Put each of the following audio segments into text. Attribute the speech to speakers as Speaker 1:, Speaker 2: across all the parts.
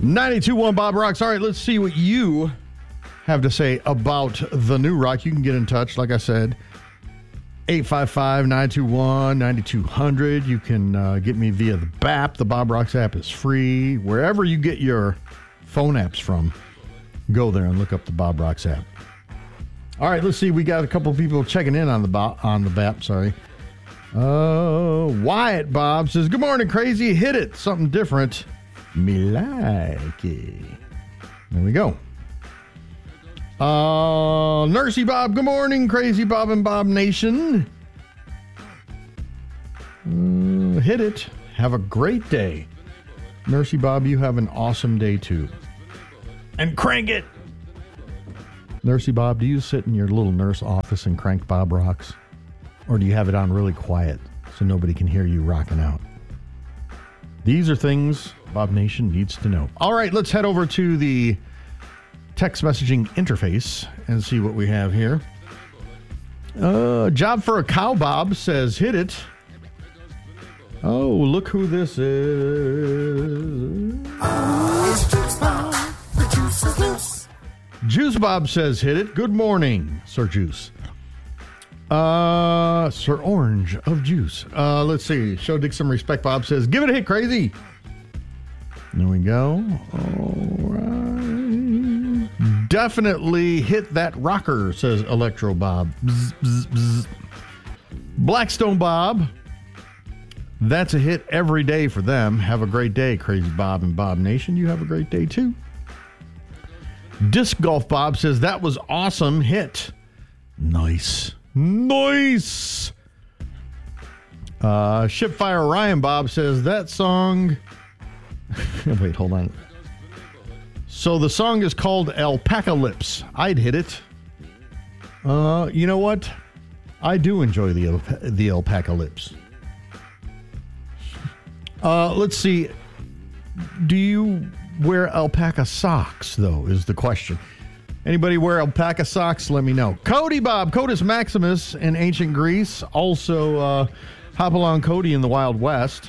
Speaker 1: 92.1 Bob Rocks. All right, let's see what you have to say about the new rock. You can get in touch, like I said, 855-921-9200. You can get me via the BAP. The Bob Rocks app is free. Wherever you get your phone apps from, go there and look up the Bob Rocks app. All right, let's see. We got a couple people checking in on the BAP. Sorry. Wyatt Bob says, "Good morning, crazy. Hit it. Something different. Me like it." There we go. Nursey Bob, good morning, Crazy Bob and Bob Nation. Hit it. Have a great day. Nursey Bob, you have an awesome day too. And crank it. Nursey Bob, do you sit in your little nurse office and crank Bob Rocks? Or do you have it on really quiet so nobody can hear you rocking out? These are things Bob Nation needs to know. All right, let's head over to the text messaging interface and see what we have here. Job for a cow, Bob says, hit it. Oh, look who this is.
Speaker 2: It's Juice Bob. The juice is loose.
Speaker 1: Juice Bob says, hit it. Good morning, Sir Juice. Sir Orange of Juice. Let's see. Show Dick some respect. Bob says, give it a hit, crazy. There we go. All right. Definitely hit that rocker, says Electro Bob. Bzz, bzz, bzz. Blackstone Bob. That's a hit every day for them. Have a great day, Crazy Bob and Bob Nation. You have a great day, too. Disc Golf Bob says, that was awesome. Hit. Nice. Nice. Shipfire Ryan Bob says, that song... Wait, hold on. So the song is called Alpaca Lips. I'd hit it. You know what? I do enjoy the Alpaca Lips. Let's see. Do you wear alpaca socks, though, is the question. Anybody wear alpaca socks? Let me know. Cody Bob, Codus Maximus in ancient Greece. Also, Hopalong Cody in the Wild West.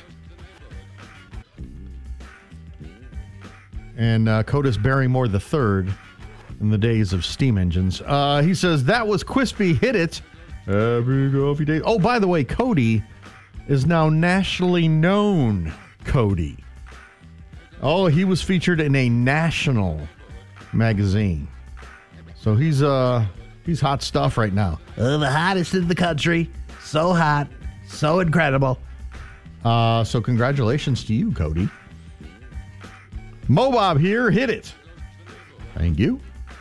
Speaker 1: And Codus Barrymore III in the days of steam engines. He says, that was Quispy. Hit it. Happy coffee day. Oh, by the way, Cody is now nationally known Cody. Oh, he was featured in a national magazine. So he's hot stuff right now. The hottest in the country. So hot. So incredible. So congratulations to you, Cody. Mobob here. Hit it. Thank you.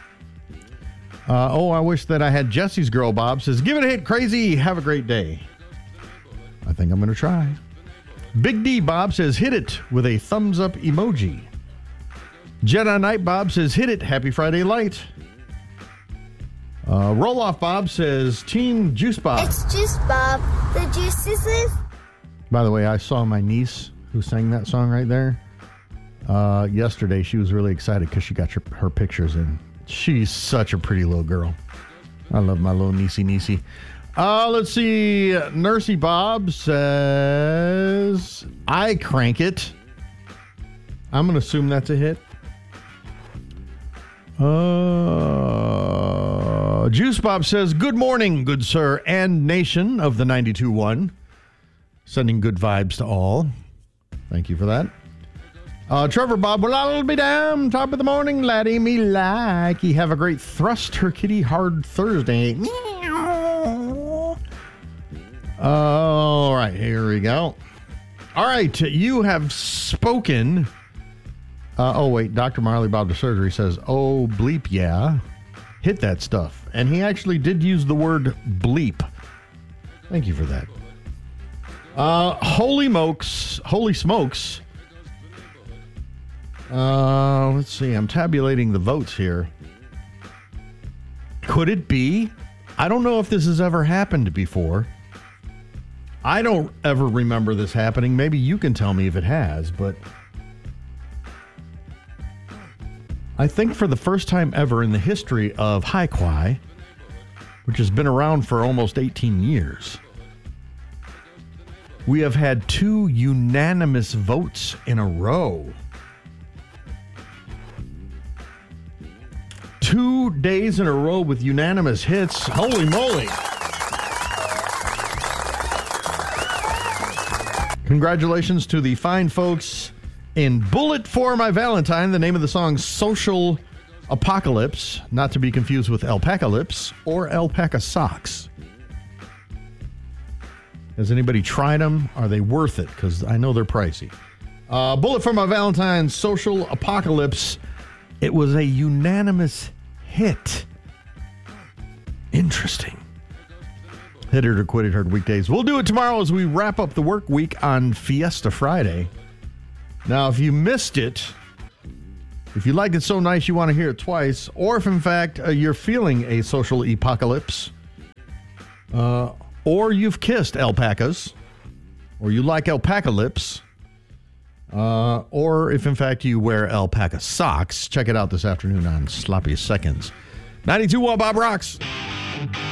Speaker 1: I wish that I had Jesse's girl, Bob. Says, give it a hit, crazy. Have a great day. I think I'm going to try. Big D Bob says, hit it with a thumbs up emoji. Jedi Knight Bob says, hit it. Happy Friday light. Roll Off Bob says, Team Juice Bob.
Speaker 3: It's Juice Bob. The juice is loose.
Speaker 1: By the way, I saw my niece who sang that song right there. Yesterday, she was really excited because she got her pictures in. She's such a pretty little girl. I love my little niecey. Let's see. Nursey Bob says, I crank it. I'm going to assume that's a hit. Juice Bob says, good morning, good sir and nation of the 92.1. Sending good vibes to all. Thank you for that. Trevor Bob, well, I'll be damn top of the morning, laddie, me like. You have a great thrust her kitty hard Thursday. All right, here we go. All right, you have spoken. Wait, Dr. Marley Bob to Surgery says, oh, bleep, yeah. Hit that stuff. And he actually did use the word bleep. Thank you for that. Holy smokes. Let's see. I'm tabulating the votes here. Could it be? I don't know if this has ever happened before. I don't ever remember this happening. Maybe you can tell me if it has, but I think for the first time ever in the history of Hi-Quai, which has been around for almost 18 years, we have had 2 unanimous votes in a row. 2 days in a row with unanimous hits. Holy moly. Congratulations to the fine folks in Bullet for My Valentine. The name of the song, Social Apocalypse, not to be confused with Alpaca Lips or Alpaca Socks. Has anybody tried them? Are they worth it? Because I know they're pricey. Bullet for My Valentine, Social Apocalypse. It was a unanimous hit. Interesting. Hit it or quit it, heard weekdays. We'll do it tomorrow as we wrap up the work week on Fiesta Friday. Now, if you missed it, if you liked it so nice you want to hear it twice, or if in fact you're feeling a social apocalypse, or you've kissed alpacas, or you like alpaca lips, or if in fact you wear alpaca socks, check it out this afternoon on Sloppy Seconds. 92.1 Bob Rocks.